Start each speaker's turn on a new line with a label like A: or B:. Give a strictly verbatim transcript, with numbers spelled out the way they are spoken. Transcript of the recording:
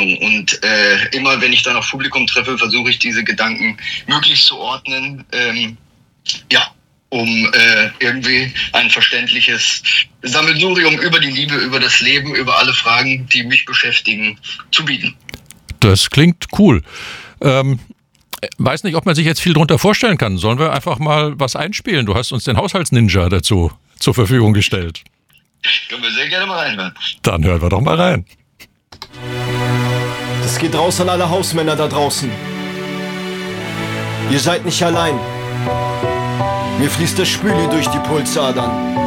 A: Ordnung. Und äh, immer, wenn ich dann auf Publikum treffe, versuche ich diese Gedanken möglichst zu ordnen. Ähm, ja, um äh, irgendwie ein verständliches Sammelsurium über die Liebe, über das Leben, über alle Fragen, die mich beschäftigen, zu bieten.
B: Das klingt cool. Ähm, weiß nicht, ob man sich jetzt viel drunter vorstellen kann. Sollen wir einfach mal was einspielen? Du hast uns den Haushaltsninja dazu zur Verfügung gestellt.
A: Können wir sehr gerne mal reinhören.
B: Dann hören wir doch mal rein.
C: Das geht raus an alle Hausmänner da draußen. Ihr seid nicht allein. Mir fließt der Spüli durch die Pulsadern.